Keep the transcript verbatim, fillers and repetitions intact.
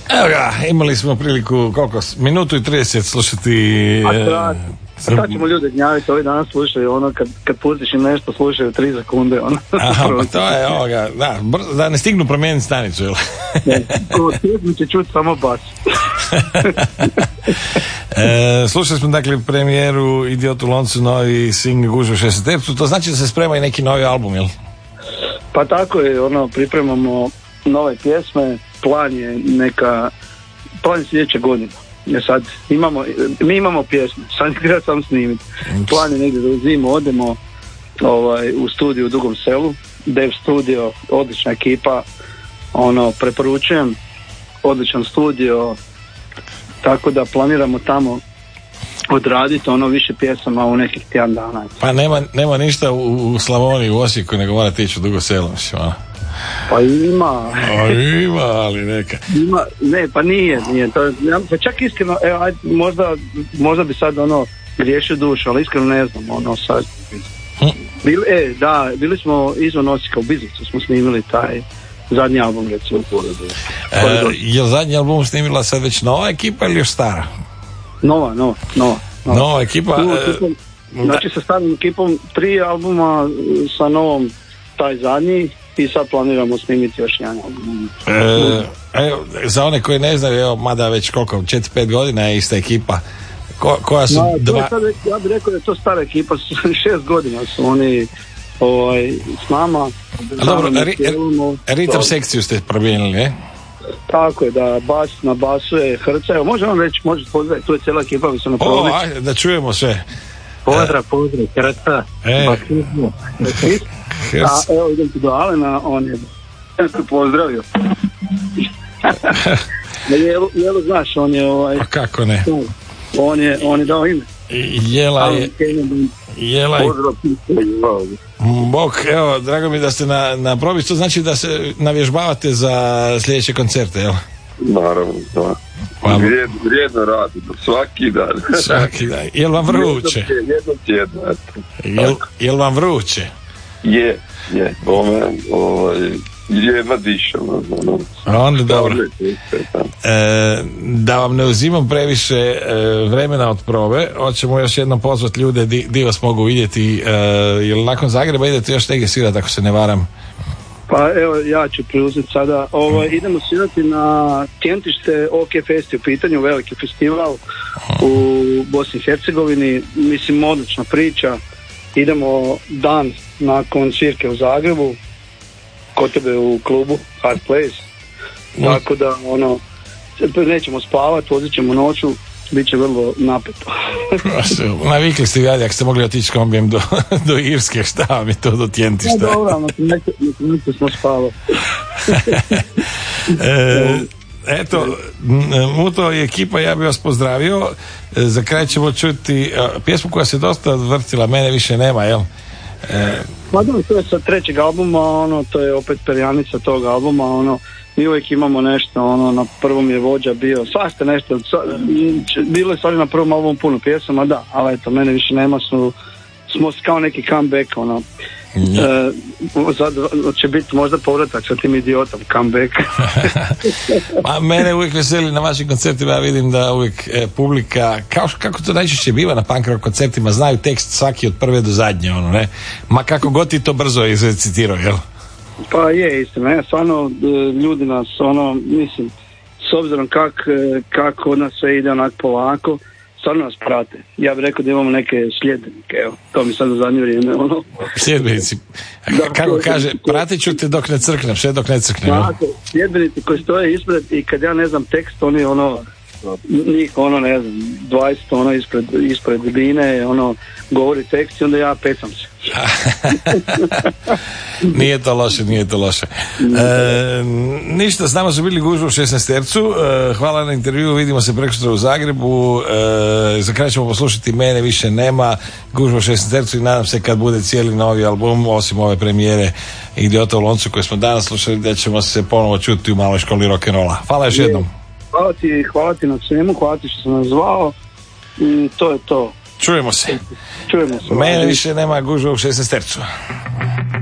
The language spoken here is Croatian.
Evo ga, imali smo priliku, koliko, minutu i trideset slušati... A sad ćemo ljude gnjaviti, ovi danas slušaju ono, kad, kad pustiš im nešto, slušaju tri sekunde, ono. Aha, pa to je ovoga, da, brzo, da ne stignu promijeniti stanicu, jel? Ne, ko stignu će čuti samo bas. e, slušali smo dakle premijeru Idiot u loncu, novi singl Gužva šesnaest, to znači da se sprema i neki novi album, jel? Pa tako je, ono, pripremamo nove pjesme, plan je neka, plan je sljedeće godine. Ja sad imamo, mi imamo pjesme, sad treba sam snimiti. Plan je negdje da zimu odemo ovaj, u studiju u Dugom Selu, Dev Studio, odlična ekipa, ono, preporučujem, odličan studio, tako da planiramo tamo odraditi ono više pjesama u nekih tjedan dana. Pa nema, nema ništa u, u Slavoniji, u Osijeku, nego morate ići u Dugo Selo, mislim, ono. Pa ima. Pa ima, ali neka. Ima, ne, pa nije, nije. To, ja, pa čak iskreno, evo, ajde, možda, možda bi sad ono griješio dušu, ali iskreno ne znam, ono sad. Hm? Bili, e, da, bili smo izvan Osijeka, u Biznicu smo snimili taj zadnji album, recimo. E, je li zadnji album snimila sad već nova ekipa ili još stara? Nova, nova, nova. Nova, nova ekipa. Nova e, ekipom, znači sa starim ekipom tri albuma, sa novom taj zadnji, i sad planiramo snimiti još jedan album. E, evo, za one koji ne znaju, evo, mada već koliko, četiri pet godina je ista ekipa. Ko, koja su no, dva... sad, ja bih rekao da je to stara ekipa, šest godina su oni ovaj, s nama. Dobro, ritam sekciju ste promijenili, ne? Tako je, da, bas, na basu je Hrca, evo, može vam reći, može pozdraviti, tu je cijela ekipa, vi su na provodići. O, ajde, da čujemo sve. Pozdrav, pozdrav, Hrca, e. basizmu. A evo idem ti do Alena, on je pozdravio. Jelu, Jelu znaš, on je ovaj... Pa kako ne? On je, on je dao ime. Jela je... Jela je... Bog, evo, drago mi da ste na, na probi, to znači da se navježbavate za sljedeće koncerte, jel? Naravno, da. Vrijedno, vrijedno radimo, svaki dan. Svaki dan. Jel vam vruće? Jedno tjedno, jel, jel vam vruće? Je, je. Ome, ovaj, jedva dišem. Onda dobro. E, da vam ne uzimam previše e, vremena od probe, hoćemo još jednom pozvati ljude di, di vas mogu vidjeti, e, jer nakon Zagreba idete još negdje svirati, ako se ne varam. Pa evo, ja ću preuzeti sada. Ovo, idemo svirati na Tjentište OK Festi u pitanju, veliki festival u Bosni i Hercegovini. Mislim, odlična priča. Idemo dan nakon svirke u Zagrebu, kod tebe u klubu Hard Place. Tako da, ono, nećemo spavati, vozit ćemo noću, bit će vrlo napeto. Navikli ste dalje, ako ste mogli otići kombijem do, do Irske, šta vam je to do Tjentišta? No, dobro, neće, neće smo spavati. e, eto, Muto i ekipa, ja bih vas pozdravio. Za kraj ćemo čuti pjesmu koja se dosta vrtila, Mene više nema, jel? E, Pa da, to je sa trećeg albuma, ono, to je opet perjanica tog albuma, ono, mi uvijek imamo nešto, ono, na prvom je vođa bio, svašta nešto, bilo je stvari na prvom albumu puno pjesama, da, ali eto, Mene više nema, su, smo kao neki comeback, ono, e, sad će biti možda povratak sa tim idiotom, comeback. Pa mene uvijek veseli na vašim koncertima, ja vidim da uvijek e, publika, kao, kako to najčešće biva na punk rock koncertima, znaju tekst svaki od prve do zadnje, ono, ne, ma kako god ti to brzo izrecitirao, jel? Pa je, istina, ja stvarno, ljudi nas, ono, mislim, s obzirom kak, kak od nas sve ide onak polako, stvarno nas prate. Ja bih rekao da imamo neke sljedbenike, evo, to mi sad u zadnje vrijeme, ono. Sljedbenici. Da, kako kaže, pratit ću te dok ne crknem, sve dok ne crknem. Tako, sljedbenici koji stoje ispred i kad ja ne znam tekst, oni ono, njih ono ne znam, dvadeset ono ispred, ispred bine, ono, govori tekst i onda ja pecam se. Nije to loše, nije to loše. E, ništa, s nama su bili Gužva u šesnaestercu. E, hvala na intervju, vidimo se prekosutra u Zagrebu. E, za kraj ćemo poslušati Mene više nema, Gužva u šesnaestercu i nadam se kad bude cijeli novi album, osim ove premijere Idiota u loncu koje smo danas slušali, da ćemo se ponovo čuti u maloj školi rock'n'rolla. Hvala još jednom. Hvala ti, hvala ti na svemu, hvala ti što sam nas zvao i to je to. Čujemo se. Čujemo se. Mene više nema, Gužva u šesnaestercu.